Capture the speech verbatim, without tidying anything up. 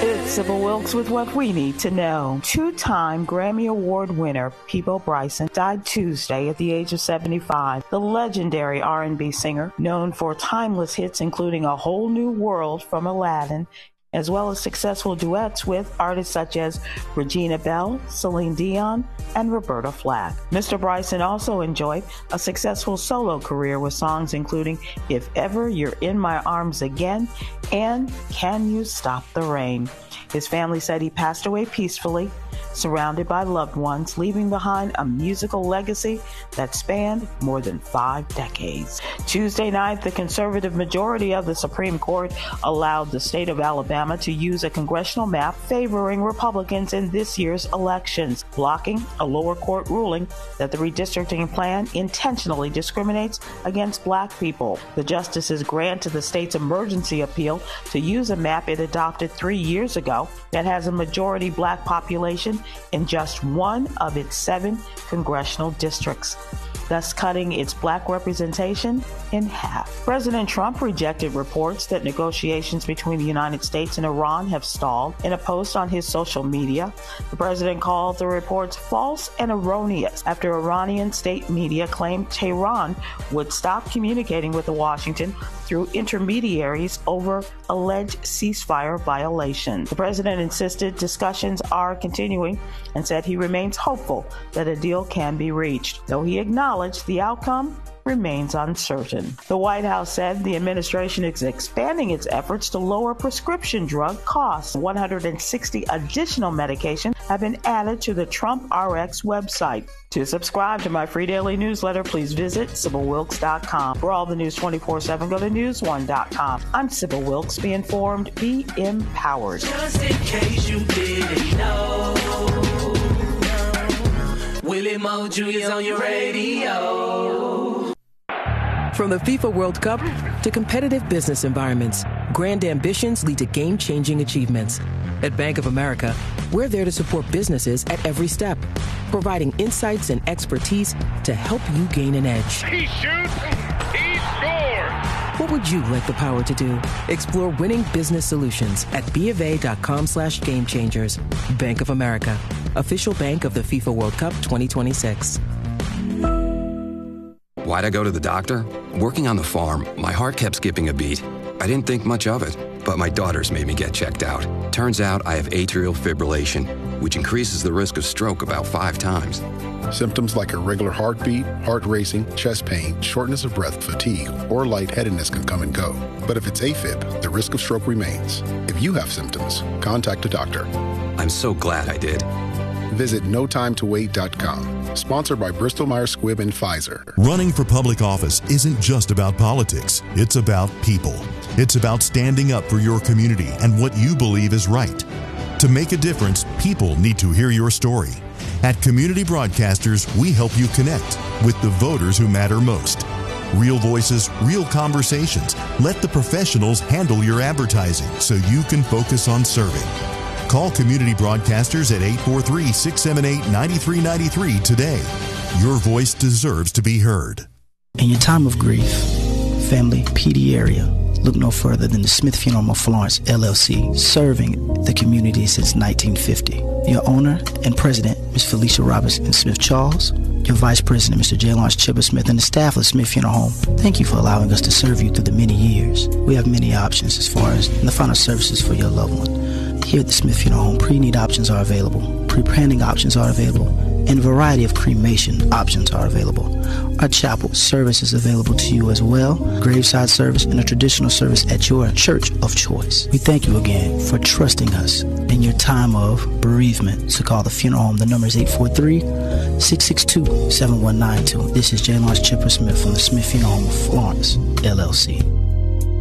It's Sybil Wilkes with what we need to know. Two-time Grammy Award winner Peabo Bryson died Tuesday at the age of seventy-five. The legendary R and B singer, known for timeless hits including A Whole New World from Aladdin, as well as successful duets with artists such as Regina Belle, Celine Dion, and Roberta Flack. Mister Bryson also enjoyed a successful solo career with songs including If Ever You're in My Arms Again and Can You Stop the Rain. His family said he passed away peacefully, surrounded by loved ones, leaving behind a musical legacy that spanned more than five decades. Tuesday night, the conservative majority of the Supreme Court allowed the state of Alabama to use a congressional map favoring Republicans in this year's elections, blocking a lower court ruling that the redistricting plan intentionally discriminates against black people. The justices granted the state's emergency appeal to use a map it adopted three years ago that has a majority black population in just one of its seven congressional districts, thus cutting its black representation in half. President Trump rejected reports that negotiations between the United States and Iran have stalled. In a post on his social media, the president called the reports false and erroneous after Iranian state media claimed Tehran would stop communicating with Washington through intermediaries over alleged ceasefire violations. The president insisted discussions are continuing and said he remains hopeful that a deal can be reached, though he acknowledged the outcome remains uncertain. The White House said the administration is expanding its efforts to lower prescription drug costs. one hundred sixty additional medications have been added to the Trump R X website. To subscribe to my free daily newsletter, please visit Sybil Wilkes dot com. For all the news twenty-four seven, go to news one dot com. I'm Sybil Wilkes. Be informed, be empowered. Just in case you didn't know, Willie Mo Junior is on your radio. From the FIFA World Cup to competitive business environments, grand ambitions lead to game-changing achievements. At Bank of America, we're there to support businesses at every step, providing insights and expertise to help you gain an edge. He shoots, he scores! What would you like the power to do? Explore winning business solutions at BofA.com slash game changers. Bank of America, official bank of the FIFA World Cup twenty twenty-six. Why'd I go to the doctor? Working on the farm, my heart kept skipping a beat. I didn't think much of it, but my daughters made me get checked out. Turns out I have atrial fibrillation, which increases the risk of stroke about five times. Symptoms like irregular heartbeat, heart racing, chest pain, shortness of breath, fatigue, or lightheadedness can come and go. But if it's AFib, the risk of stroke remains. If you have symptoms, contact a doctor. I'm so glad I did. Visit no time to wait dot com. Sponsored by Bristol Myers Squibb and Pfizer. Running for public office isn't just about politics. It's about people. It's about standing up for your community and what you believe is right. To make a difference, people need to hear your story. At Community Broadcasters, we help you connect with the voters who matter most. Real voices, real conversations. Let the professionals handle your advertising so you can focus on serving. Call Community Broadcasters at eight four three, six seven eight, nine three nine three today. Your voice deserves to be heard. In your time of grief, family, P D area, look no further than the Smith Funeral Home of Florence, L L C, serving the community since nineteen fifty. Your owner and president, Miz Felicia Robinson Smith Charles, your vice president, Mister J. Lawrence Chipper Smith, and the staff of Smith Funeral Home, thank you for allowing us to serve you through the many years. We have many options as far as the final services for your loved one. Here at the Smith Funeral Home, pre-need options are available, pre-planning options are available, and a variety of cremation options are available. Our chapel service is available to you as well, graveside service and a traditional service at your church of choice. We thank you again for trusting us in your time of bereavement. So call the funeral home. The number is eight four three, six six two, seven one nine two. This is J. Lawrence Chipper Smith from the Smith Funeral Home of Florence, L L C.